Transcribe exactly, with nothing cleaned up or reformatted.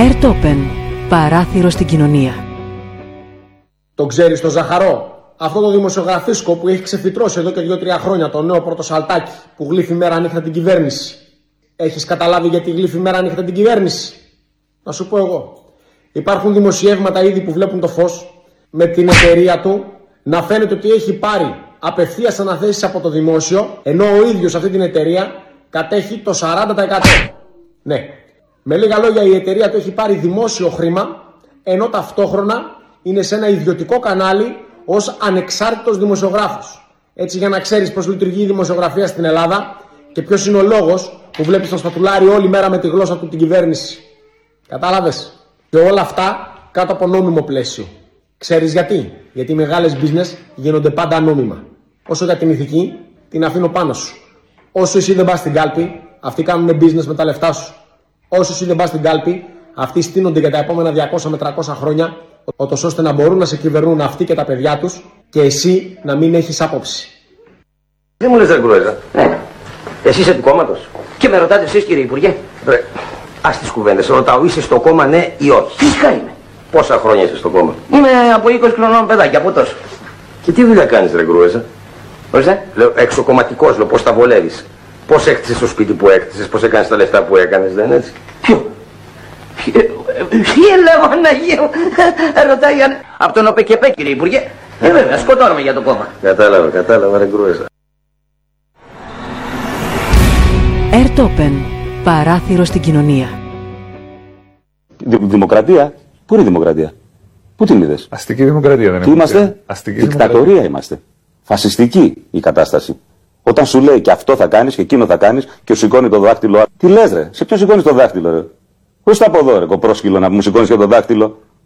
Ερτόπεν. Παράθυρο στην κοινωνία. Το ξέρεις το Ζαχαρό? Αυτό το δημοσιογραφίσκο που έχει ξεφυτρώσει εδώ και δύο τρία χρόνια, το νέο πρωτοσαλτάκι που γλύφει μέρα νύχτα την κυβέρνηση. Έχεις καταλάβει γιατί γλύφει μέρα νύχτα την κυβέρνηση? Να σου πω εγώ. Υπάρχουν δημοσιεύματα ήδη που βλέπουν το φως με την εταιρεία του να φαίνεται ότι έχει πάρει απευθείας αναθέσεις από το δημόσιο, ενώ ο ίδιος αυτή την εταιρεία κατέχει το σαράντα τοις εκατό. Ναι. Με λίγα λόγια, η εταιρεία του έχει πάρει δημόσιο χρήμα, ενώ ταυτόχρονα είναι σε ένα ιδιωτικό κανάλι ως ανεξάρτητος δημοσιογράφος. Έτσι, για να ξέρεις πώς λειτουργεί η δημοσιογραφία στην Ελλάδα και ποιος είναι ο λόγος που βλέπεις τον σπατουλάρι όλη μέρα με τη γλώσσα του την κυβέρνηση. Κατάλαβες? Και όλα αυτά κάτω από νόμιμο πλαίσιο. Ξέρεις γιατί? Γιατί οι μεγάλες business γίνονται πάντα νόμιμα. Όσο για την ηθική, την αφήνω πάνω σου. Όσο εσύ δεν πας στην κάλπη, αυτοί κάνουν business με τα λεφτά σου. Όσο εσύ δεν πας στην κάλπη, αυτοί στείνονται για τα επόμενα διακόσια με τριακόσια χρόνια, ότως ώστε να μπορούν να σε κυβερνούν αυτοί και τα παιδιά τους και εσύ να μην έχεις άποψη. Δεν μου λες, ρε Γκρουέζα. Ναι. Εσύ είσαι του κόμματος. Και με ρωτάτε εσείς, κύριε Υπουργέ. Ρε, ας τις κουβέντες. Ρωτάω, είσαι στο κόμμα, ναι ή όχι? Φυσικά είμαι. Πόσα χρόνια είσαι στο κόμμα? Είμαι από είκοσι χρονών παιδάκι, από τόσο. Και τι δουλειά κάνεις, ρε Γκρουέζα? Ορίστε. Λέω, εξοκομματικός, λέω, πώς τα βολεύεις. Πώς έκτισες το σπίτι που έκτισες, πώς έκανες τα λεφτά που έκανες, δεν είναι έτσι? Ποιο? Έλα, Παναγία μου, ρωτάει αν... Από τον ΟΠΕΚΕΠΕ, κύριε Υπουργέ. Ε, βέβαια, σκοτώνομαι για το κόμμα. Κατάλαβα, κατάλαβα, ρε Γκρουέζα. Ερτόπεν. Παράθυρο στην κοινωνία. Δημοκρατία. Πού είναι η δημοκρατία? Πού την είδες? Αστική δημοκρατία δεν Τι είμαστε? Αστική Δικτατορία δημοκρατία. Είμαστε. Φασιστική η κατάσταση. Όταν σου λέει και αυτό θα κάνεις και εκείνο θα κάνεις και σου σηκώνει το δάχτυλο. Τι λες, ρε? Σε ποιον σηκώνεις το δάχτυλο, ρε? Πώς τα από εδώ, ρε, κοπρόσκυλο, να μου σηκώνεις και το δάχτυλο?